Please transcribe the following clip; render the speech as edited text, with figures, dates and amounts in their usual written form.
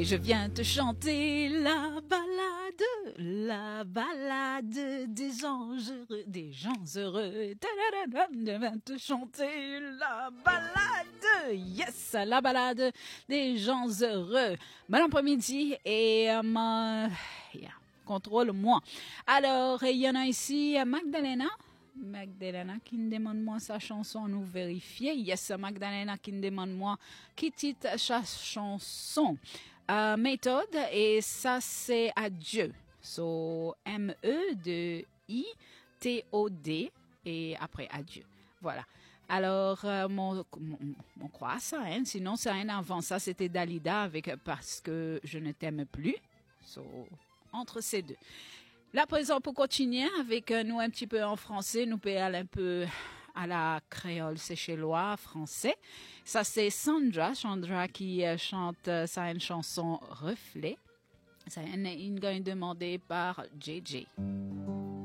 je viens te chanter la balade des anges heureux, des gens heureux. Je viens te chanter la balade, yes, la balade des gens heureux. Bon après-midi et contrôle-moi. Alors, il y en a ici Magdalena qui me demande moi sa chanson, nous vérifier. Yes, Magdalena qui me demande moi qui titre sa chanson. Méthode, et ça c'est Adieu. So, MEDITOD et après Adieu. Voilà. Alors, mon croit ça, hein? Sinon c'est rien avant ça, c'était Dalida avec Parce que je ne t'aime plus. So, entre ces deux. Là, présent, pour continuer avec nous un petit peu en français, nous pouvons aller un peu à la créole séchellois français. Ça, c'est Sandra qui chante ça une chanson Reflet. C'est une demandée par JJ.